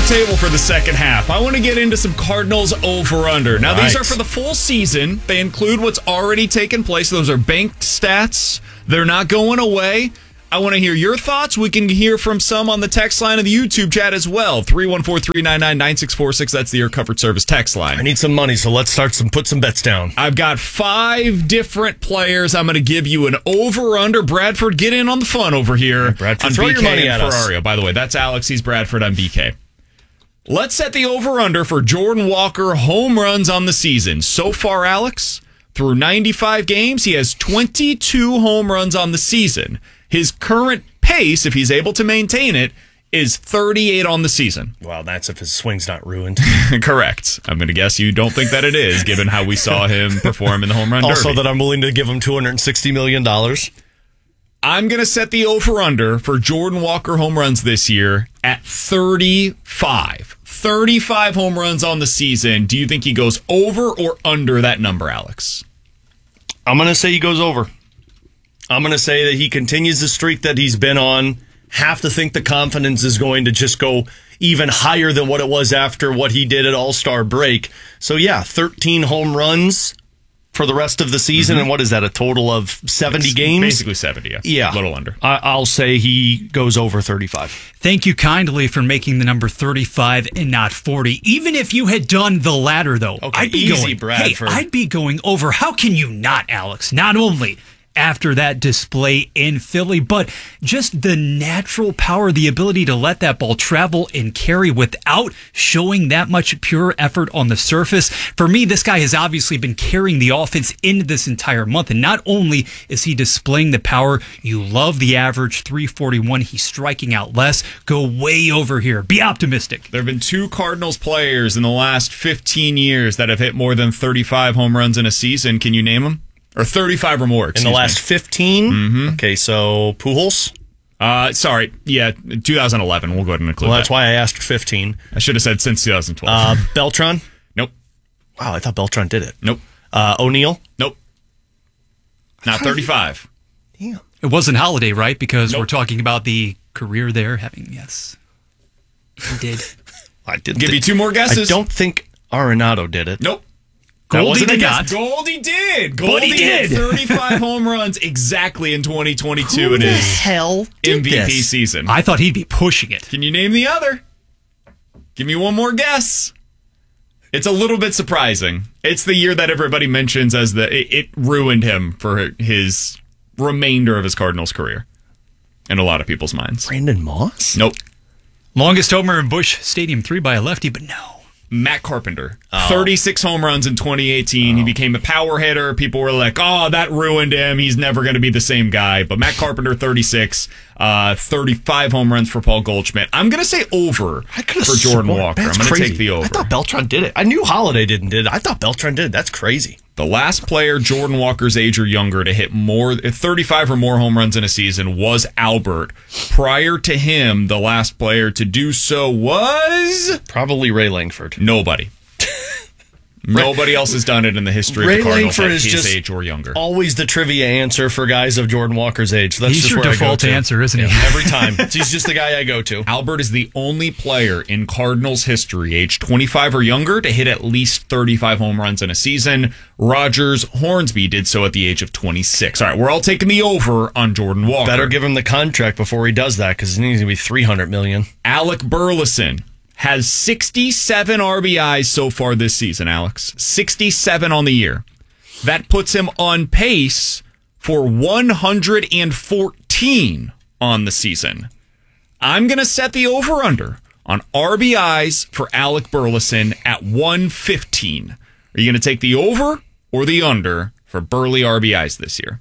the table for the second half. I want to get into some Cardinals over-under. Now, these are for the full season. They include what's already taken place. Those are banked stats. They're not going away. I want to hear your thoughts. We can hear from some on the text line of the YouTube chat as well. 314-399-9646. That's the Air Comfort Service text line. I need some money, so let's put some bets down. I've got 5 different players. I'm going to give you an over-under. Bradford, get in on the fun over here. Bradford, on throw BK your money and at us. Ferrario. By the way, that's Alex. He's Bradford. I'm BK. Let's set the over-under for Jordan Walker home runs on the season. So far, Alex, through 95 games, he has 22 home runs on the season. His current pace, if he's able to maintain it, is 38 on the season. Wow, that's if his swing's not ruined. Correct. I'm going to guess you don't think that it is, given how we saw him perform in the home run derby. Also that I'm willing to give him $260 million. I'm going to set the over-under for Jordan Walker home runs this year at 35. 35 home runs on the season. Do you think he goes over or under that number, Alex? I'm going to say he goes over. I'm going to say that he continues the streak that he's been on. Have to think the confidence is going to just go even higher than what it was after what he did at All-Star break. So, yeah, 13 home runs for the rest of the season. And what is that, a total of 70 games? Basically 70, yeah. Yeah. A little under. I'll say he goes over 35. Thank you kindly for making the number 35 and not 40. Even if you had done the latter, though, Okay, I'd be easy, going, Bradford. I'd be going over. How can you not, Alex? Not only after that display in Philly, but just the natural power, the ability to let that ball travel and carry without showing that much pure effort on the surface. For me, this guy has obviously been carrying the offense into this entire month. And not only is he displaying the power, you love the average 341. He's striking out less. Go way over here. Be optimistic. There have been 2 Cardinals players in the last 15 years that have hit more than 35 home runs in a season. Can you name them? Or 35 or more, In the last 15? Mm-hmm. Okay, so Pujols? Sorry. Yeah, 2011. We'll go ahead and include Well, that. that's why I asked 15. I should have said since 2012. Beltran? Nope. Wow, I thought Beltran did it. Nope. O'Neill? Nope. Not 35. Damn. It wasn't Holiday, right? Because Nope. we're talking about the career there having, yes. He did. I did Give you 2 more guesses. I don't think Arenado did it. Nope. Goldie wasn't a did guess. not. Goldie did. But Goldie he hit did. 35 home runs exactly in 2022 Who in the his hell did MVP this? season. I thought he'd be pushing it. Can you name the other? Give me one more guess. It's a little bit surprising. It's the year that everybody mentions as it ruined him for his remainder of his Cardinals career in a lot of people's minds. Brandon Moss? Nope. Longest homer in Busch Stadium 3 by a lefty, but no. Matt Carpenter, 36 home runs in 2018. He became a power hitter. People were like, oh, that ruined him. He's never going to be the same guy. But Matt Carpenter, 36, 35 home runs for Paul Goldschmidt. I'm going to say over for Jordan Walker. I'm going to take the over. I thought Beltran did it. I knew Holiday didn't did it. I thought Beltran did it. That's crazy. The last player Jordan Walker's age or younger to hit 35 or more home runs in a season was Albert. Prior to him, the last player to do so was Probably Ray Langford. nobody. Nobody else has done it in the history Ray of the Cardinals Langford at is his just age or younger. Always the trivia answer for guys of Jordan Walker's age. That's He's just your where I go default to. answer, isn't he? Yeah, every time. He's just the guy I go to. Albert is the only player in Cardinals history, age 25 or younger, to hit at least 35 home runs in a season. Rogers Hornsby did so at the age of 26. All right, we're all taking the over on Jordan Walker. Better give him the contract before he does that because it needs to be $300 million. Alec Burleson has 67 RBIs so far this season, Alex. 67 on the year. That puts him on pace for 114 on the season. I'm going to set the over-under on RBIs for Alec Burleson at 115. Are you going to take the over or the under for Burley RBIs this year?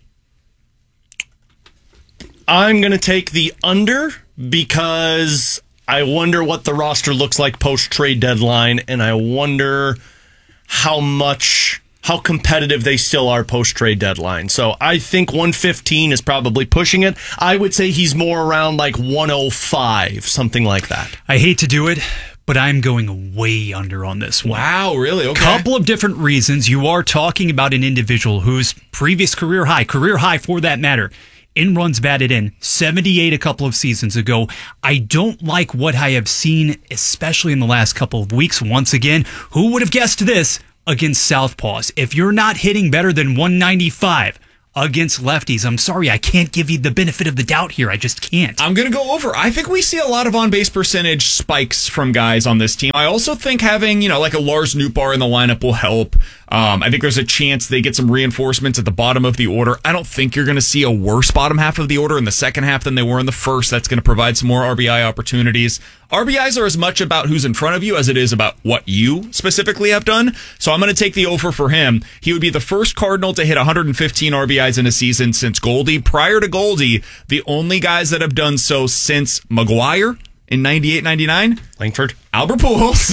I'm going to take the under because I wonder what the roster looks like post-trade deadline, and I wonder how competitive they still are post-trade deadline. So I think 115 is probably pushing it. I would say he's more around like 105, something like that. I hate to do it, but I'm going way under on this one. Wow, really? Okay. Couple of different reasons. You are talking about an individual whose previous career high for that matter, in runs batted in, 78 a couple of seasons ago. I don't like what I have seen, especially in the last couple of weeks. Once again, who would have guessed this against Southpaws? If you're not hitting better than 195 against lefties, I'm sorry, I can't give you the benefit of the doubt here. I just can't. I'm going to go over. I think we see a lot of on-base percentage spikes from guys on this team. I also think having, like a Lars Nootbaar in the lineup will help. I think there's a chance they get some reinforcements at the bottom of the order. I don't think you're going to see a worse bottom half of the order in the second half than they were in the first. That's going to provide some more RBI opportunities. RBIs are as much about who's in front of you as it is about what you specifically have done. So I'm going to take the over for him. He would be the first Cardinal to hit 115 RBIs in a season since Goldie. Prior to Goldie, the only guys that have done so since McGuire in 98-99, Langford, Albert Pujols,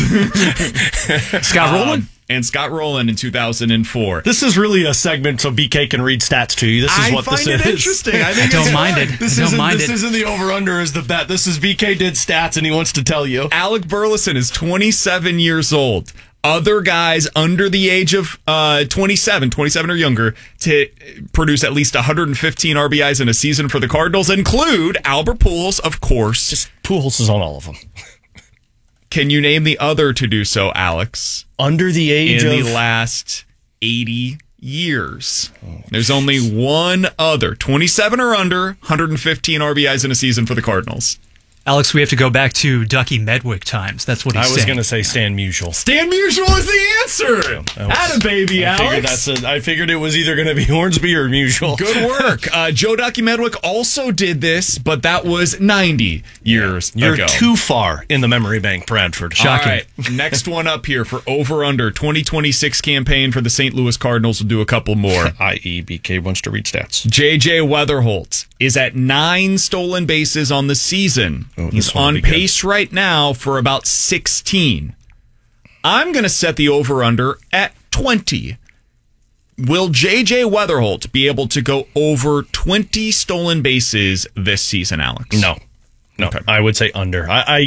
Scott Rowland. And Scott Rowland in 2004. This is really a segment so BK can read stats to you. This is what this is. I find it interesting. I think don't mind it. This isn't the over-under is the bet. This is BK did stats and he wants to tell you. Alec Burleson is 27 years old. Other guys under the age of 27 or younger to produce at least 115 RBIs in a season for the Cardinals include Albert Pujols, of course. Just Pujols is on all of them. Can you name the other to do so, Alex? Under the age in of... the last 80 years. There's only one other. 27 or under, 115 RBIs in a season for the Cardinals. Alex, we have to go back to Ducky Medwick times. That's what he's saying. I was going to say Stan Musial. Stan Musial is the answer. Atta baby, Alex. I figured it was either going to be Hornsby or Musial. Good work. Joe Ducky Medwick also did this, but that was 90 years ago. You're too far in the memory bank, Bradford. Shocking. All right, next one up here for over-under 2026 campaign for the St. Louis Cardinals. We'll do a couple more. I.e. BK wants to read stats. J.J. Weatherholt is at 9 stolen bases on the season. He's on pace right now for about 16. I'm going to set the over-under at 20. Will J.J. Weatherholt be able to go over 20 stolen bases this season, Alex? No. Okay. I would say under.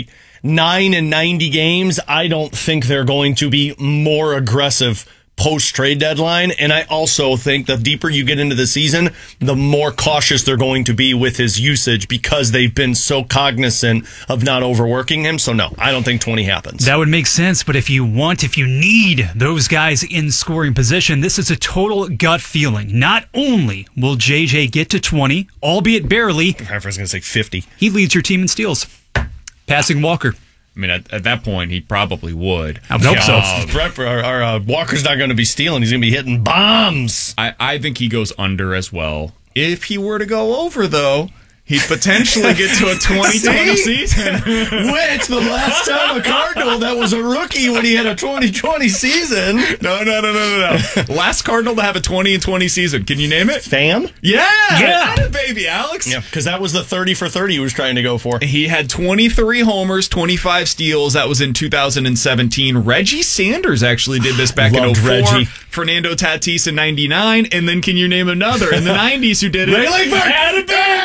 9 and 90 games, I don't think they're going to be more aggressive post-trade deadline, and I also think the deeper you get into the season, the more cautious they're going to be with his usage because they've been so cognizant of not overworking him. So no, I don't think 20 happens. That would make sense, but if you need those guys in scoring position, this is a total gut feeling. Not only will JJ get to 20, albeit barely, I was going to say 50. He leads your team in steals, passing Walker. I mean, at that point, he probably would. I would hope so. Walker's not going to be stealing. He's going to be hitting bombs. I think he goes under as well. If he were to go over, though, he'd potentially get to a 2020 season. Which, the last time a Cardinal that was a rookie when he had a 2020 season. No. Last Cardinal to have a 20-20 season. Can you name it? Pham? Yeah. Baby, Alex. Yeah, because that was the 30 for 30 he was trying to go for. He had 23 homers, 25 steals. That was in 2017. Reggie Sanders actually did this back in 04. Reggie. Fernando Tatis in 99. And then can you name another in the 90s who did it? Ray Langford.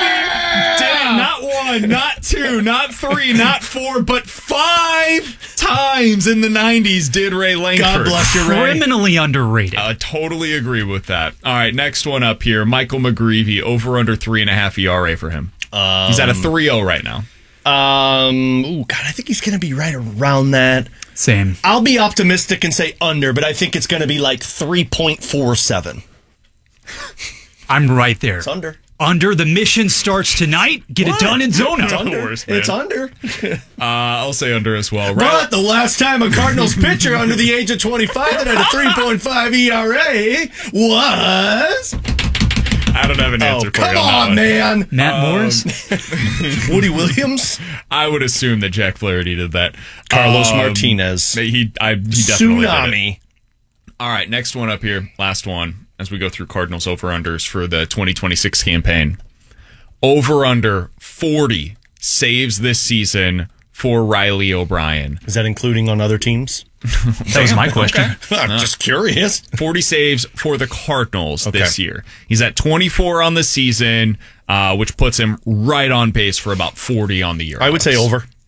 Did not 1, not 2, not 3, not 4, but 5 times in the 90s did Ray Langford. God bless you, Ray. Criminally underrated. I totally agree with that. All right, next one up here. Michael McGreevy, over under 3.5 ERA for him. He's at a 3.0 right now. God, I think he's going to be right around that. Same. I'll be optimistic and say under, but I think it's going to be like 3.47. I'm right there. It's under. Under. The mission starts tonight. Get it done in Zona. It's under. It's under. I'll say under as well. But the last time a Cardinals pitcher under the age of 25 that had a 3.5 ERA was... I don't have an answer for you. Come on, man. Matt Morris? Woody Williams? I would assume that Jack Flaherty did that. Carlos Martinez. He definitely Tsunami. did it. All right, next one up here. Last one as we go through Cardinals over-unders for the 2026 campaign. Over-under 40 saves this season for Riley O'Brien. Is that including on other teams? That was my question. Okay. I'm just curious. 40 saves for the Cardinals this year. He's at 24 on the season, which puts him right on pace for about 40 on the year. I would say over.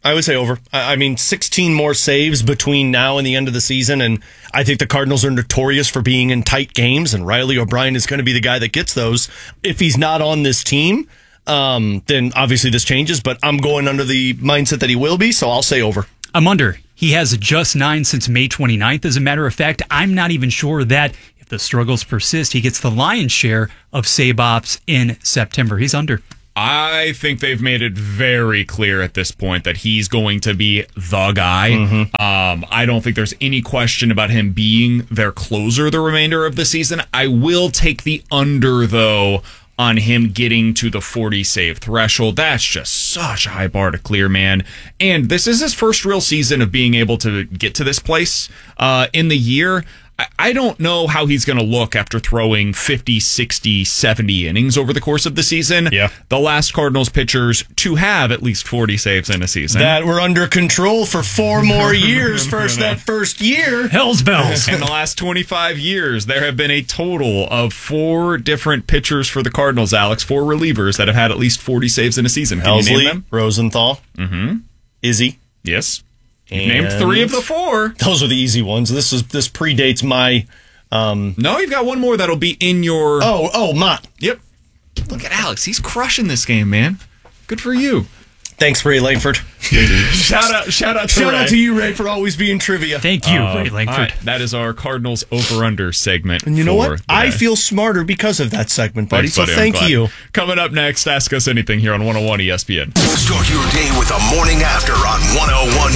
I would say over. I mean, 16 more saves between now and the end of the season, and I think the Cardinals are notorious for being in tight games, and Riley O'Brien is going to be the guy that gets those. If he's not on this team, then obviously this changes, but I'm going under the mindset that he will be, so I'll say over. I'm under. He has just 9 since May 29th. As a matter of fact, I'm not even sure that if the struggles persist, he gets the lion's share of save ops in September. He's under. I think they've made it very clear at this point that he's going to be the guy. Mm-hmm. I don't think there's any question about him being their closer the remainder of the season. I will take the under, though, on him getting to the 40 save threshold. That's just such a high bar to clear, man. And this is his first real season of being able to get to this place in the year. I don't know how he's going to look after throwing 50, 60, 70 innings over the course of the season. Yeah. The last Cardinals pitchers to have at least 40 saves in a season. That were under control for 4 more years that first year. Hell's bells. In the last 25 years, there have been a total of 4 different pitchers for the Cardinals, Alex, 4 relievers that have had at least 40 saves in a season. Can you name them? Rosenthal, Izzy. Yes. And named 3 of the 4. Those are the easy ones. This predates my. No, you've got one more that'll be in your. Mott. Yep. Look at Alex. He's crushing this game, man. Good for you. Thanks, Ray Langford. Shout out to you, Ray, for always being trivia. Thank you, Ray Langford. Right, that is our Cardinals over-under segment. And you know what? I feel smarter because of that segment, buddy. Thanks, buddy. So thank you. Coming up next, Ask Us Anything here on 101 ESPN. Start your day with a morning after on 101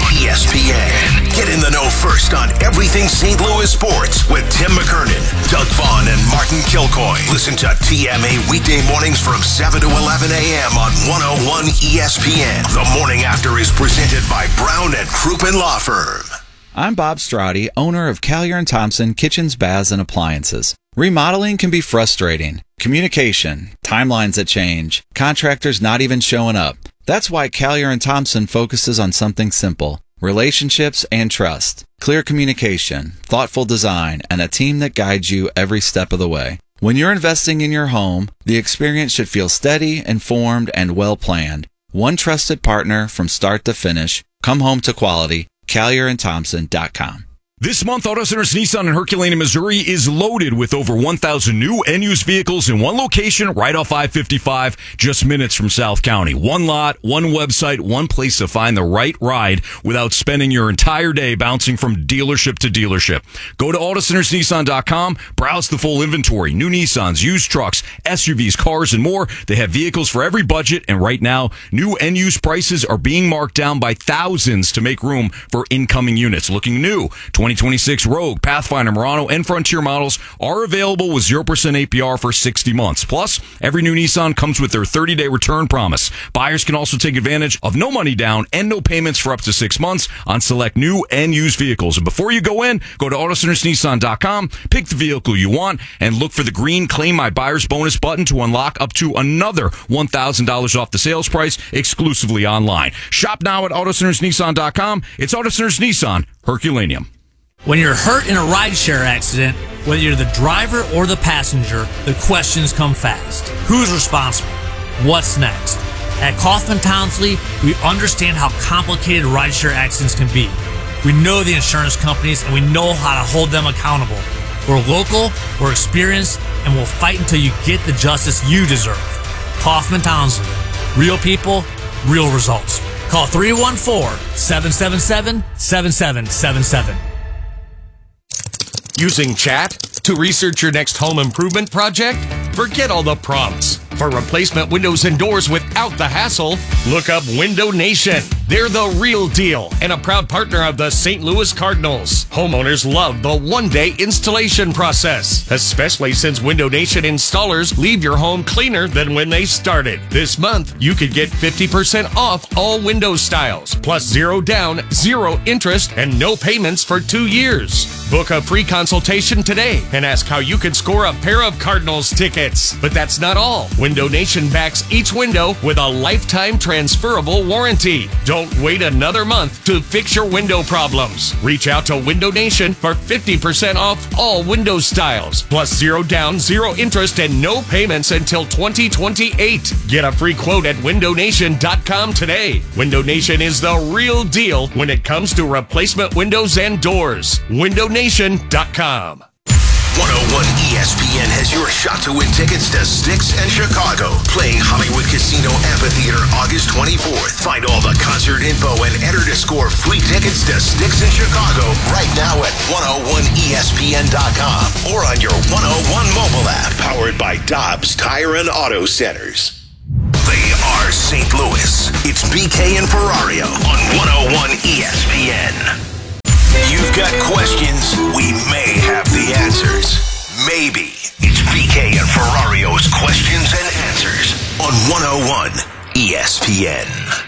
ESPN. Get in the know first on everything St. Louis sports with Tim McKernan, Doug Vaughn, and Martin Kilcoy. Listen to TMA weekday mornings from 7 to 11 a.m. on 101 ESPN. The Morning After is presented by Brown and Crouppen Law Firm. I'm Bob Strati, owner of Callier & Thompson Kitchens, Baths, and Appliances. Remodeling can be frustrating. Communication, timelines that change, contractors not even showing up. That's why Callier & Thompson focuses on something simple: relationships and trust, clear communication, thoughtful design, and a team that guides you every step of the way. When you're investing in your home, the experience should feel steady, informed, and well-planned. One trusted partner from start to finish. Come home to quality. CallierandThompson.com. This month, Auto Centers Nissan in Herculaneum, Missouri is loaded with over 1,000 new and used vehicles in one location right off I-55, just minutes from South County. One lot, one website, one place to find the right ride without spending your entire day bouncing from dealership to dealership. Go to AutoCentersNissan.com, browse the full inventory, new Nissans, used trucks, SUVs, cars, and more. They have vehicles for every budget, and right now, new and used prices are being marked down by thousands to make room for incoming units. Looking new, 2026 Rogue, Pathfinder, Murano, and Frontier models are available with 0% APR for 60 months. Plus, every new Nissan comes with their 30-day return promise. Buyers can also take advantage of no money down and no payments for up to 6 months on select new and used vehicles. And before you go in, go to AutoCentersNissan.com, pick the vehicle you want, and look for the green Claim My Buyer's Bonus button to unlock up to another $1,000 off the sales price exclusively online. Shop now at AutoCentersNissan.com. It's Auto Centers Nissan, Herculaneum. When you're hurt in a rideshare accident, whether you're the driver or the passenger, the questions come fast. Who's responsible? What's next? At Kaufman Townsley, we understand how complicated rideshare accidents can be. We know the insurance companies and we know how to hold them accountable. We're local, we're experienced, and we'll fight until you get the justice you deserve. Kaufman Townsley. Real people, real results. Call 314-777-7777. Using chat to research your next home improvement project? Forget all the prompts. For replacement windows and doors without the hassle, look up Window Nation. They're the real deal and a proud partner of the St. Louis Cardinals. Homeowners love the one-day installation process, especially since Window Nation installers leave your home cleaner than when they started. This month, you could get 50% off all window styles, plus 0 down, 0 interest, and no payments for 2 years. Book a free consultation today and ask how you could score a pair of Cardinals tickets. But that's not all. Window Nation backs each window with a lifetime transferable warranty. Don't wait another month to fix your window problems. Reach out to Window Nation for 50% off all window styles, plus 0 down, 0 interest, and no payments until 2028. Get a free quote at windownation.com today. Window Nation is the real deal when it comes to replacement windows and doors. windownation.com. 101 ESPN has your shot to win tickets to Styx and Chicago, playing Hollywood Casino Amphitheater August 24th. Find all the concert info and enter to score free tickets to Styx in Chicago right now at 101ESPN.com or on your 101 mobile app, powered by Dobbs Tire and Auto Centers. They are St. Louis. It's BK and Ferrario on 101 ESPN. You've got questions, we may have the answers. Maybe. It's BK and Ferrario's Questions and Answers on 101 ESPN.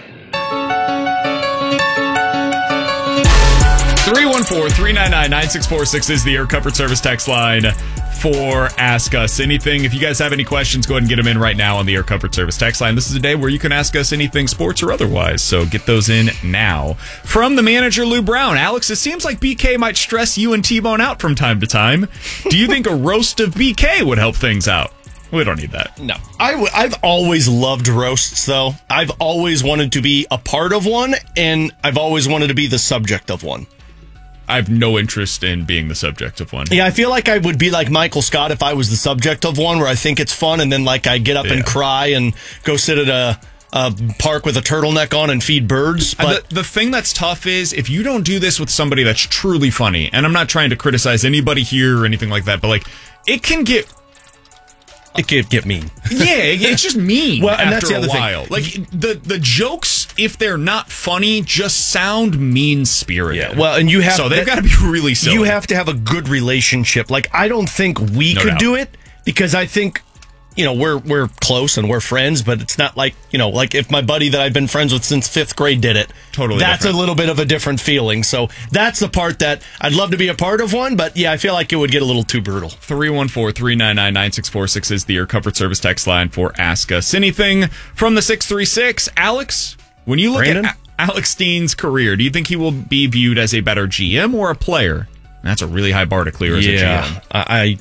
314-399-9646 is the Air Comfort Service text line for Ask Us Anything. If you guys have any questions, go ahead and get them in right now on the Air Comfort Service text line. This is a day where you can ask us anything, sports or otherwise, so get those in now. From the manager, Lou Brown. Alex, it seems like BK might stress you and T-Bone out from time to time. Do you think a roast of BK would help things out? We don't need that. No. I've always loved roasts, though. I've always wanted to be a part of one, and I've always wanted to be the subject of one. I have no interest in being the subject of one. Yeah, I feel like I would be like Michael Scott if I was the subject of one, where I think it's fun, and then like I get up and cry and go sit at a park with a turtleneck on and feed birds. But the thing that's tough is if you don't do this with somebody that's truly funny, and I'm not trying to criticize anybody here or anything like that, but like it can get mean. Yeah, it's just mean well, and after that's the a other while. Thing. Like the jokes, if they're not funny, just sound mean-spirited. Yeah, well, and they've got to be really silly. You have to have a good relationship. Like I don't think we could do it because I think we're close and we're friends, but it's not like like if my buddy that I've been friends with since 5th grade did it. Totally, that's different. A little bit of a different feeling. So that's the part that I'd love to be a part of one, but yeah, I feel like it would get a little too brutal. 314-399-9646 is the Air Comfort Service text line for Ask Us Anything. From the 636, Alex, when you look at Alex Steen's career, do you think he will be viewed as a better GM or a player? That's a really high bar to clear as a GM.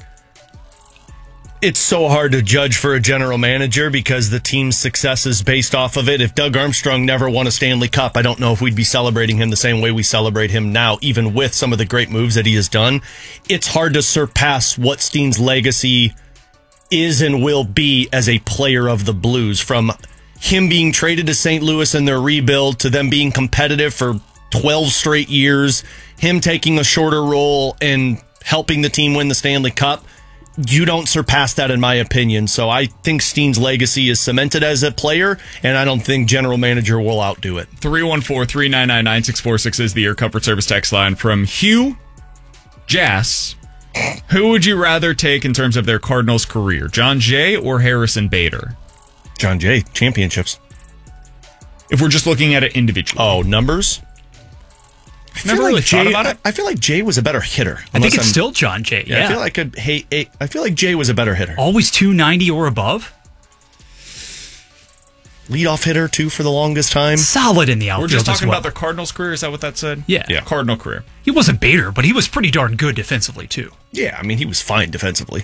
It's so hard to judge for a general manager because the team's success is based off of it. If Doug Armstrong never won a Stanley Cup, I don't know if we'd be celebrating him the same way we celebrate him now, even with some of the great moves that he has done. It's hard to surpass what Steen's legacy is and will be as a player of the Blues, from him being traded to St. Louis in their rebuild to them being competitive for 12 straight years, him taking a shorter role and helping the team win the Stanley Cup. You don't surpass that, in my opinion. So I think Steen's legacy is cemented as a player, and I don't think general manager will outdo it. 314-399-9646 is the Air Comfort Service text line from Hugh Jass. Who would you rather take in terms of their Cardinals career, John Jay or Harrison Bader? John Jay, championships. If we're just looking at it individually. Oh, numbers? Never really thought about it. I feel like Jay was a better hitter. I think it's still John Jay. Yeah. I feel like Jay was a better hitter. Always 290 or above. Leadoff hitter too for the longest time. Solid in the outfield. We're just talking as well. about their Cardinals career. Is that what that said? Yeah. Cardinal career. He wasn't Bader, but he was pretty darn good defensively too. Yeah, I mean he was fine defensively.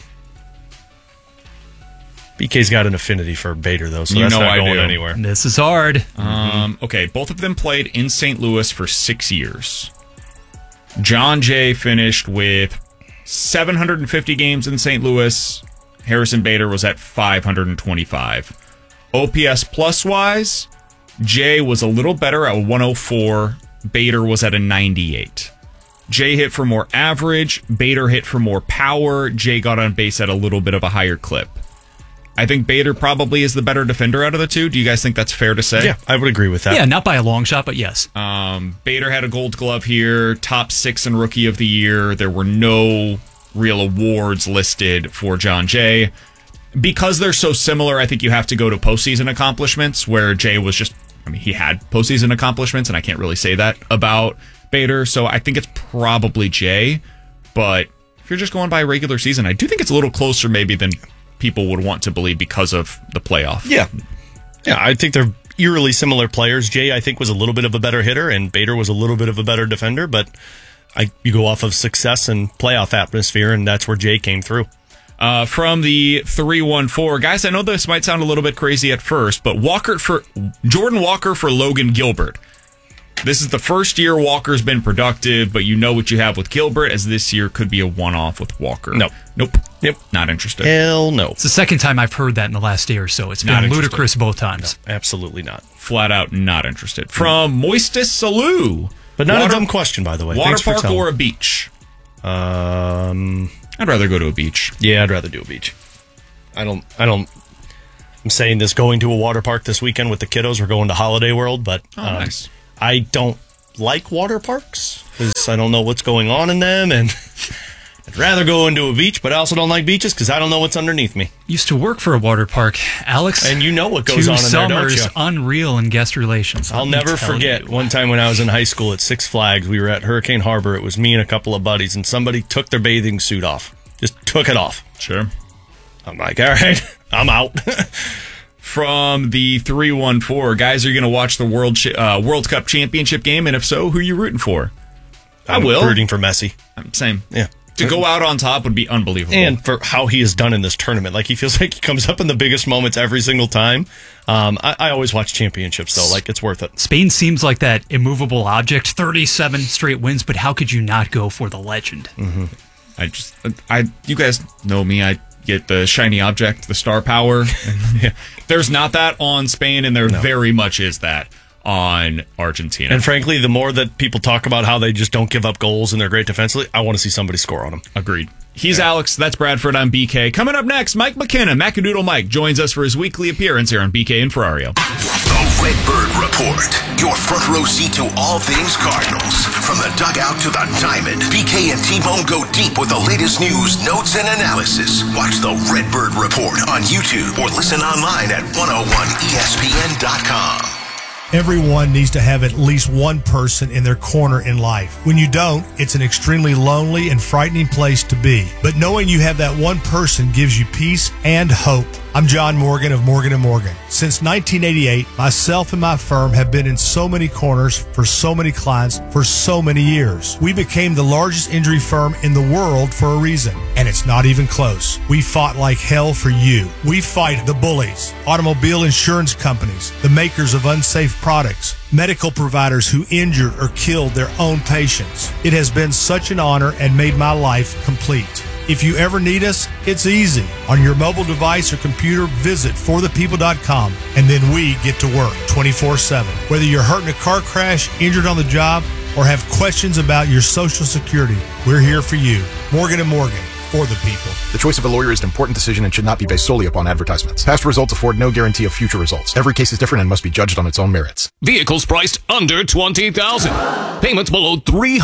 BK's got an affinity for Bader though, so that's not going anywhere. This is hard. Okay, both of them played in St. Louis for 6 years. John Jay finished with 750 games in St. Louis. Harrison Bader was at 525. OPS plus wise, Jay was a little better at 104. Bader was at a 98. Jay hit for more average. Bader hit for more power. Jay got on base at a little bit of a higher clip. I think Bader probably is the better defender out of the two. Do you guys think that's fair to say? Yeah, I would agree with that. Yeah, not by a long shot, but yes. Bader had a Gold Glove here, top 6 in Rookie of the Year. There were no real awards listed for John Jay. Because they're so similar, I think you have to go to postseason accomplishments, where Jay was just, he had postseason accomplishments, and I can't really say that about Bader. So I think it's probably Jay. But if you're just going by regular season, I do think it's a little closer maybe than people would want to believe because of the playoff. Yeah, I think they're eerily similar players. Jay, I think, was a little bit of a better hitter, and Bader was a little bit of a better defender, but you go off of success and playoff atmosphere, and that's where Jay came through. From the 314, guys, I know this might sound a little bit crazy at first, but Jordan Walker for Logan Gilbert. This is the first year Walker's been productive, but you know what you have with Gilbert, as this year could be a one-off with Walker. Nope. Yep. Not interested. Hell no. It's the second time I've heard that in the last day or so. It's been ludicrous both times. No, absolutely not. Flat out not interested. From Moistus Salou. But not a dumb question, by the way. Water park or a beach? I'd rather go to a beach. Yeah, I'd rather do a beach. I'm saying this going to a water park this weekend with the kiddos. We're going to Holiday World, but nice. I don't like water parks because I don't know what's going on in them, and I'd rather go into a beach, but I also don't like beaches because I don't know what's underneath me. Used to work for a water park, Alex. And you know what goes on in there, don't you? 2 summers, unreal in guest relations. I'll never forget one time when I was in high school at Six Flags. We were at Hurricane Harbor. It was me and a couple of buddies, and somebody took their bathing suit off. Just took it off. Sure. I'm like, all right, I'm out. From the 314, guys, are you going to watch the World Cup Championship game? And if so, who are you rooting for? I'm rooting for Messi. Same. Yeah. To go out on top would be unbelievable. And for how he has done in this tournament. Like, he feels like he comes up in the biggest moments every single time. I always watch championships, though. Like, it's worth it. Spain seems like that immovable object. 37 straight wins, but how could you not go for the legend? Mm-hmm. You guys know me. I get the shiny object, the star power. Yeah. There's not that on Spain, and there very much is that on Argentina. And frankly, the more that people talk about how they just don't give up goals and they're great defensively, I want to see somebody score on them. Agreed. He's Alex. That's Bradford. I'm BK. Coming up next, Mike McKenna, Macadoodle Mike, joins us for his weekly appearance here on BK and Ferrario. The Redbird Report. Your front row seat to all things Cardinals. From the dugout to the diamond, BK and T-Bone go deep with the latest news, notes, and analysis. Watch the Redbird Report on YouTube or listen online at 101ESPN.com. Everyone needs to have at least one person in their corner in life. When you don't, it's an extremely lonely and frightening place to be. But knowing you have that one person gives you peace and hope. I'm John Morgan of Morgan & Morgan. Since 1988, myself and my firm have been in so many corners for so many clients for so many years. We became the largest injury firm in the world for a reason, and it's not even close. We fought like hell for you. We fight the bullies, automobile insurance companies, the makers of unsafe products, medical providers who injured or killed their own patients. It has been such an honor and made my life complete. If you ever need us, it's easy. On your mobile device or computer, visit forthepeople.com, and then we get to work 24/7. Whether you're hurt in a car crash, injured on the job, or have questions about your Social Security, we're here for you. Morgan & Morgan. For the people. The choice of a lawyer is an important decision and should not be based solely upon advertisements. Past results afford no guarantee of future results. Every case is different and must be judged on its own merits. Vehicles priced under $20,000. Payments below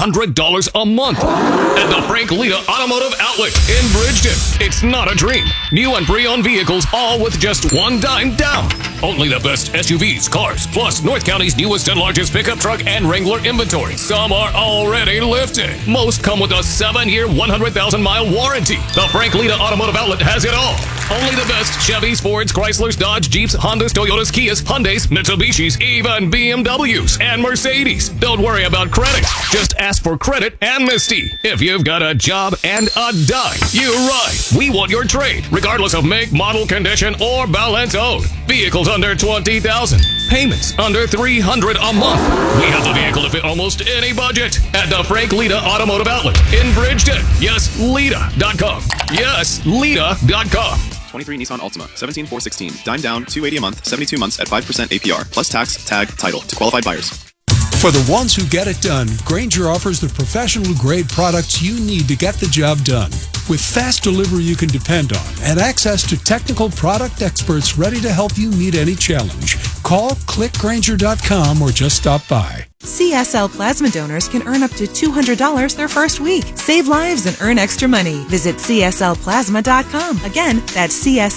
$300 a month. At the Frank Lita Automotive Outlet in Bridgeton. It's not a dream. New and pre-owned vehicles, all with just $1 down. Only the best SUVs, cars, plus North County's newest and largest pickup truck and Wrangler inventory. Some are already lifted. Most come with a 7-year, 100,000-mile warranty. The Frank Lita Automotive Outlet has it all. Only the best Chevys, Fords, Chryslers, Dodge, Jeeps, Hondas, Toyotas, Kias, Hyundais, Mitsubishis, even BMWs and Mercedes. Don't worry about credit. Just ask for credit amnesty. If you've got a job and a dime, you ride. We want your trade, regardless of make, model, condition, or balance owed. Vehicles under $20,000. Payments under $300 a month. We have the vehicle to fit almost any budget at the Frank Lita Automotive Outlet in Bridgeton. Yes, Lita.com. Yes, Lita.com. 23 Nissan Altima, 17,416. Dime down, $280 a month, 72 months at 5% APR, plus tax, tag, title to qualified buyers. For the ones who get it done, Grainger offers the professional-grade products you need to get the job done. With fast delivery you can depend on and access to technical product experts ready to help you meet any challenge. Call, click Grainger.com, or just stop by. CSL Plasma donors can earn up to $200 their first week. Save lives and earn extra money. Visit CSLPlasma.com. Again, that's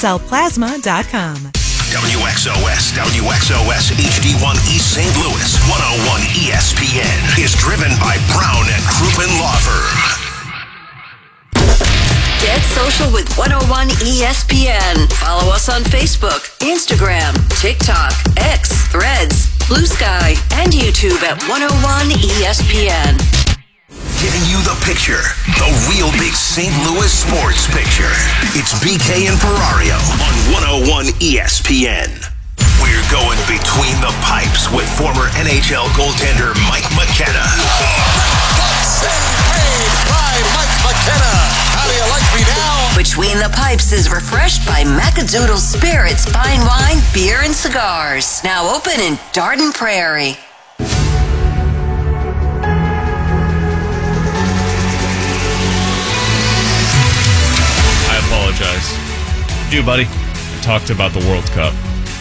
CSLPlasma.com. WXOS HD1 East St. Louis 101 ESPN is driven by Brown and Crouppen Law Firm. Get social with 101 ESPN. Follow us on Facebook, Instagram, TikTok, X, Threads, Blue Sky, and YouTube at 101 ESPN. Giving you the picture, the real big St. Louis sports picture. It's BK and Ferrario on 101 ESPN. We're going between the pipes with former NHL goaltender Mike McKenna. By Mike McKenna. How do you like me now? Between the Pipes is refreshed by Macadoodle Spirits, fine wine, beer, and cigars. Now open in Darden Prairie. I apologize. Do, buddy. I talked about the World Cup.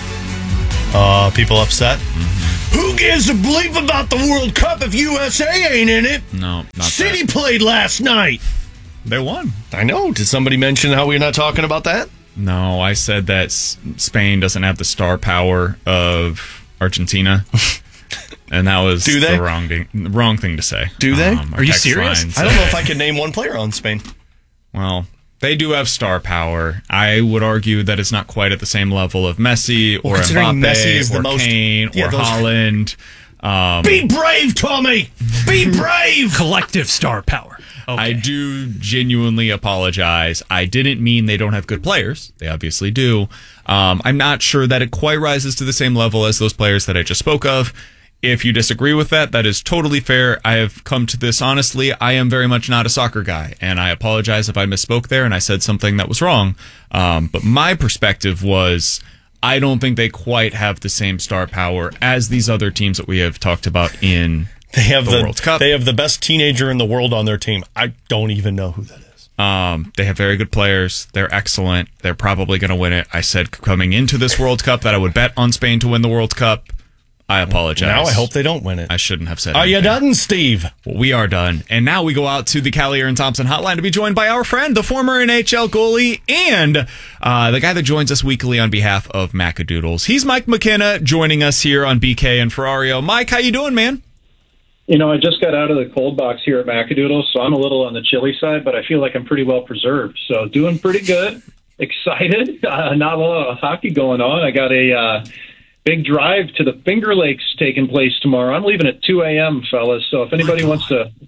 People upset? Mm-hmm. Who gives a bleep about the World Cup if USA ain't in it? No, not City that. played last night. They won. I know. Did somebody mention how we're not talking about that? No, I said that Spain doesn't have the star power of Argentina. And that was the wrong thing to say. Do they? Are you serious? I don't know if I can name one player on Spain. Well, they do have star power. I would argue that it's not quite at the same level of Messi or Mbappe Messi is or Kane or Haaland. Be brave, Tommy! Be brave! Collective star power. Okay. I do genuinely apologize. I didn't mean they don't have good players. They obviously do. I'm not sure that it quite rises to the same level as those players that I just spoke of. If you disagree with that, that is totally fair. I have come to this honestly. I am very much not a soccer guy, and I apologize if I misspoke there and I said something that was wrong. But my perspective was, I don't think they quite have the same star power as these other teams that we have talked about in the World Cup. They have the best teenager in the world on their team. I don't even know who that is. They have very good players. They're excellent. They're probably going to win it. I said coming into this World Cup that I would bet on Spain to win the World Cup. I apologize. Now I hope they don't win it. I shouldn't have said Are anything. you done, Steve? Well, we are done. And now we go out to the Callier and Thompson hotline to be joined by our friend, the former NHL goalie, and the guy that joins us weekly on behalf of Macadoodles. He's Mike McKenna joining us here on BK and Ferrario. Mike, how you doing, man? You know, I just got out of the cold box here at Macadoodles, so I'm a little on the chilly side, but I feel like I'm pretty well preserved. So doing pretty good. Excited. Not a lot of hockey going on. I got a big drive to the Finger Lakes taking place tomorrow. I'm leaving at 2 a.m., fellas. So if anybody wants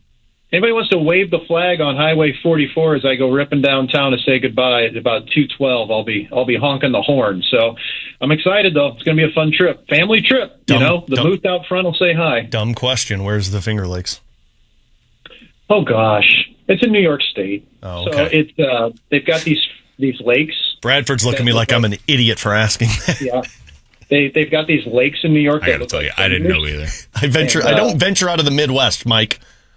to wave the flag on Highway 44 as I go ripping downtown to say goodbye at about 2:12, I'll be honking the horn. So I'm excited though. It's going to be a fun trip, family trip. The booth out front will say hi. Dumb question. Where's the Finger Lakes? Oh gosh, it's in New York State. Oh, okay. So it's they've got these lakes. Bradford's looking at me like I'm an idiot for asking that. Yeah. They've got these lakes in New York. I got to tell you, I didn't know either. I don't venture out of the Midwest, Mike.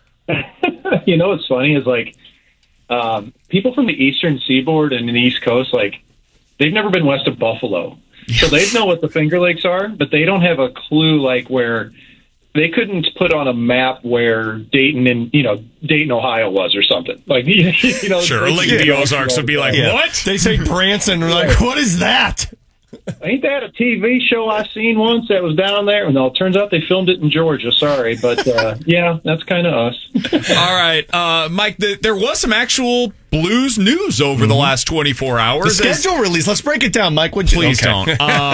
You know what's funny is like people from the Eastern Seaboard and the East Coast, like they've never been west of Buffalo, so they know what the Finger Lakes are, but they don't have a clue like where they couldn't put on a map where Dayton, Ohio was or something. Like sure, Lake the Ozarks would be like, what? They say Branson, we're like, what is that? Ain't that a TV show I seen once that was down there? No, it turns out they filmed it in Georgia. Sorry, but yeah, that's kind of us. All right, Mike, there was some actual Blues news over the last 24 hours. The schedule release. Let's break it down, Mike. Please don't.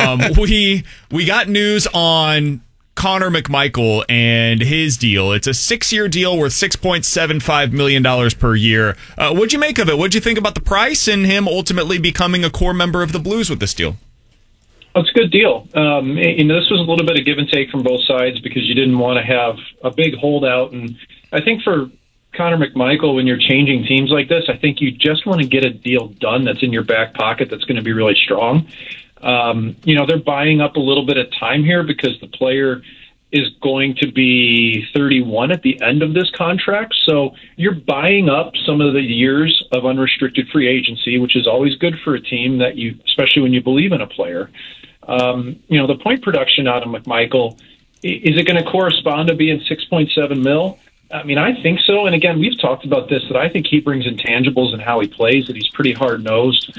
We got news on Connor McMichael and his deal. It's a 6-year deal worth $6.75 million per year. What'd you make of it? What'd you think about the price and him ultimately becoming a core member of the Blues with this deal? It's a good deal. This was a little bit of give and take from both sides because you didn't want to have a big holdout. And I think for Connor McMichael, when you're changing teams like this, I think you just want to get a deal done that's in your back pocket that's going to be really strong. They're buying up a little bit of time here because the player is going to be 31 at the end of this contract. So you're buying up some of the years of unrestricted free agency, which is always good for a team that especially when you believe in a player. The point production out of McMichael, is it going to correspond to being 6.7 mil? I mean, I think so. And again, we've talked about this, that I think he brings intangibles in how he plays, that he's pretty hard-nosed.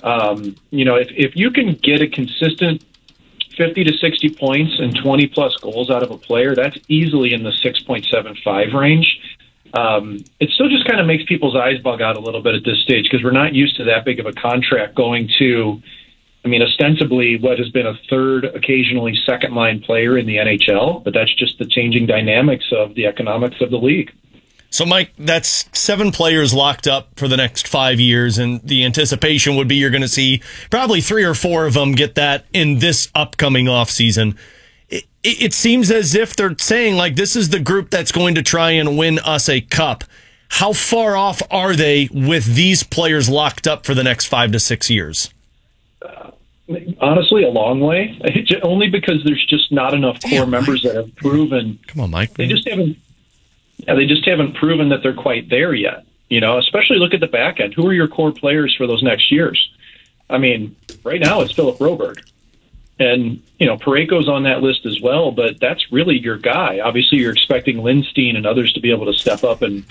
If you can get a consistent 50 to 60 points and 20-plus goals out of a player, that's easily in the 6.75 range. it still just kind of makes people's eyes bug out a little bit at this stage because we're not used to that big of a contract going to, I mean, ostensibly what has been a third, occasionally second line player in the NHL, but that's just the changing dynamics of the economics of the league. So, Mike, that's 7 players locked up for the next 5 years, and the anticipation would be you're going to see probably 3 or 4 of them get that in this upcoming offseason. It seems as if they're saying, like, this is the group that's going to try and win us a cup. How far off are they with these players locked up for the next 5 to 6 years? Honestly, a long way. Only because there's just not enough core members that have proven. Come on, Mike. They just haven't proven that they're quite there yet. Especially look at the back end. Who are your core players for those next years? I mean, right now it's Philip Broberg. And, Parayko's on that list as well, but that's really your guy. Obviously, you're expecting Lindstein and others to be able to step up and